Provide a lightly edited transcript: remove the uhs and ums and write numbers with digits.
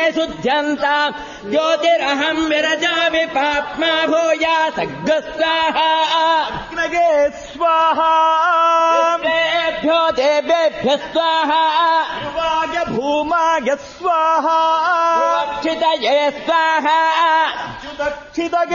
शुद्ध्यन्ता ज्योतिरहं विरजामि पाप्मा भूया सग्गस्वाहा अग्नगे स्वाहा देवेभ्यो देवेभ्यः स्वाहा युवाय भूमाय स्वाहा प्रोक्षितये स्वाहा दक्षितगे